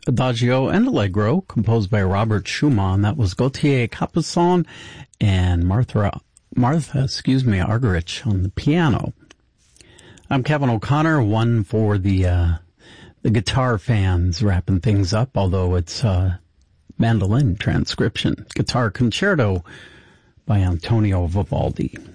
Adagio and Allegro, composed by Robert Schumann. That was Gautier Capuçon and Martha Argerich on the piano. I'm Kevin O'Connor, one for the guitar fans, wrapping things up, although it's mandolin transcription. Guitar Concerto by Antonio Vivaldi.